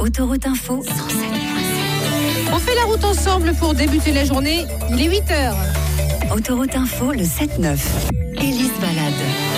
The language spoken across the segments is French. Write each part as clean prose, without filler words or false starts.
Autoroute Info 107.7. On fait la route ensemble pour débuter la journée. Il est 8h. Autoroute Info, le 7-9. Élise Balade.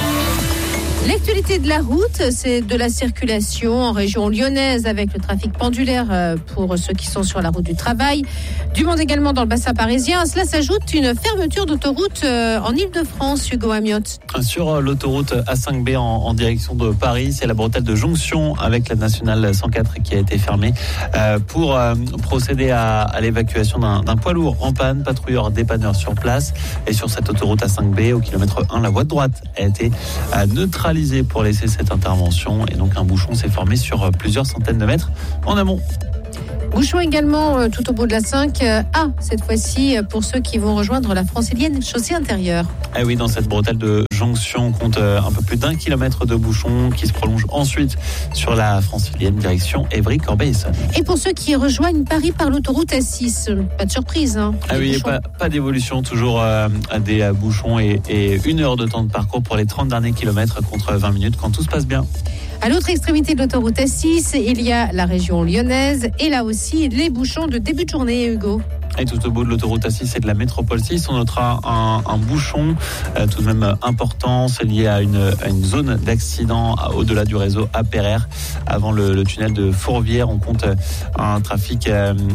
L'actualité de la route, c'est de la circulation en région lyonnaise avec le trafic pendulaire pour ceux qui sont sur la route du travail. Du monde également dans le bassin parisien. À cela s'ajoute une fermeture d'autoroute en Ile-de-France, Hugo Amiotte. Sur l'autoroute A5B en direction de Paris, c'est la bretelle de jonction avec la nationale 104 qui a été fermée pour procéder à l'évacuation d'un poids lourd en panne, patrouilleur dépanneur sur place. Et sur cette autoroute A5B, au kilomètre 1, la voie de droite a été neutralisée pour laisser cette intervention. Et donc un bouchon s'est formé sur plusieurs centaines de mètres en amont. Bouchon également tout au bout de la 5A, cette fois-ci pour ceux qui vont rejoindre la francilienne chaussée intérieure. Ah oui, dans cette bretelle de jonction, on compte un peu plus d'1 kilomètre de bouchon qui se prolonge ensuite sur la francilienne direction Évry-Corbeil-Essonnes. Et pour ceux qui rejoignent Paris par l'autoroute A6, pas de surprise. Ah oui, pas d'évolution, toujours des bouchons et 1 heure de temps de parcours pour les 30 derniers kilomètres contre 20 minutes quand tout se passe bien. À l'autre extrémité de l'autoroute A6, il y a la région lyonnaise et là aussi les bouchons de début de journée, Hugo. Et tout au bout de l'autoroute A6 et de la métropole 6, on notera un bouchon tout de même important. C'est lié à une zone d'accident au-delà du réseau APRR. Avant le tunnel de Fourvière, on compte un trafic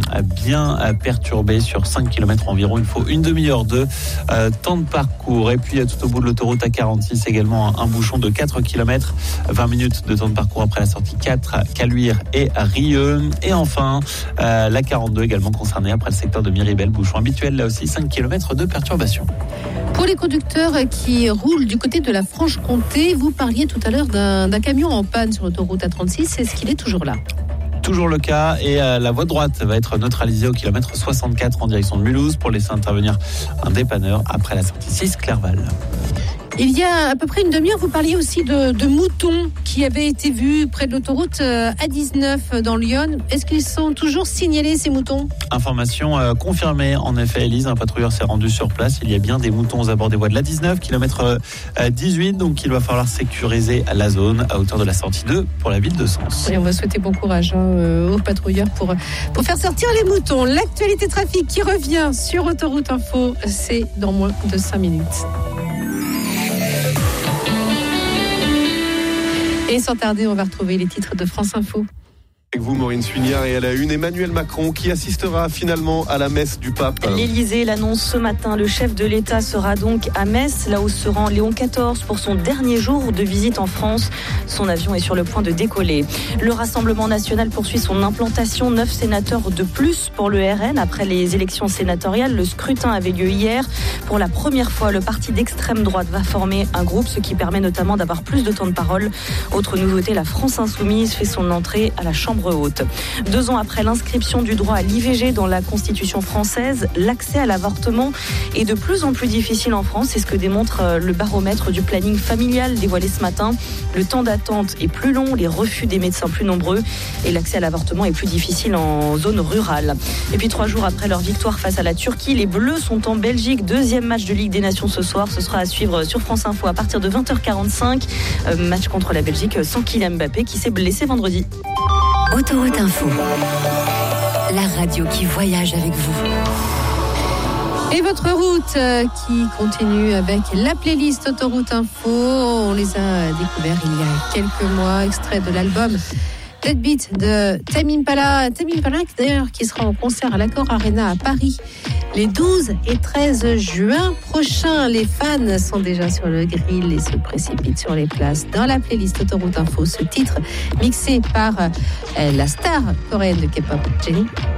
bien perturbé sur 5 km environ. Il faut une demi-heure de temps de parcours. Et puis tout au bout de l'autoroute A46, également un bouchon de 4 km, 20 minutes de temps de parcours après la sortie 4, Caluire et Rieux. Et enfin, la 42 également concernée après le secteur de Miribel, bouchon habituel, là aussi 5 km de perturbation. Pour les conducteurs qui roulent du côté de la Franche-Comté, vous parliez tout à l'heure d'un camion en panne sur l'autoroute A36, est-ce qu'il est toujours là ? Toujours le cas, et la voie de droite va être neutralisée au kilomètre 64 en direction de Mulhouse pour laisser intervenir un dépanneur après la sortie 6 Clerval. Il y a à peu près une demi-heure, vous parliez aussi de moutons qui avaient été vus près de l'autoroute A19 dans Lyon. Est-ce qu'ils sont toujours signalés, ces moutons ? Information confirmée, en effet, Élise. Un patrouilleur s'est rendu sur place. Il y a bien des moutons aux abords des voies de l'A19, kilomètre 18. Donc il va falloir sécuriser la zone à hauteur de la sortie 2 pour la ville de Sens. Et on va souhaiter bon courage aux patrouilleurs pour faire sortir les moutons. L'actualité trafic qui revient sur Autoroute Info, c'est dans moins de 5 minutes. Et sans tarder, on va retrouver les titres de France Info. Avec vous, Maureen Suignard, et à la une, Emmanuel Macron qui assistera finalement à la messe du pape. L'Élysée l'annonce ce matin. Le chef de l'État sera donc à Metz, là où se rend Léon XIV pour son dernier jour de visite en France. Son avion est sur le point de décoller. Le Rassemblement national poursuit son implantation. 9 sénateurs de plus pour le RN. Après les élections sénatoriales, le scrutin avait lieu hier. Pour la première fois, le parti d'extrême droite va former un groupe, ce qui permet notamment d'avoir plus de temps de parole. Autre nouveauté, la France Insoumise fait son entrée à la Chambre haute. 2 ans après l'inscription du droit à l'IVG dans la Constitution française, l'accès à l'avortement est de plus en plus difficile en France. C'est ce que démontre le baromètre du planning familial dévoilé ce matin. Le temps d'attente est plus long, les refus des médecins plus nombreux et l'accès à l'avortement est plus difficile en zone rurale. Et puis 3 jours après leur victoire face à la Turquie, les Bleus sont en Belgique. 2e match de Ligue des Nations ce soir. Ce sera à suivre sur France Info à partir de 20h45. Match contre la Belgique sans Kylian Mbappé qui s'est blessé vendredi. Autoroute Info, la radio qui voyage avec vous. Et votre route qui continue avec la playlist Autoroute Info. On les a découverts il y a quelques mois, extrait de l'album Dead Beat de Tame Impala. Tame Impala d'ailleurs qui sera en concert à l'Accor Arena à Paris les 12 et 13 juin prochains. Les fans sont déjà sur le grill et se précipitent sur les places. Dans la playlist Autoroute Info, ce titre mixé par la star coréenne de K-pop, Jennie.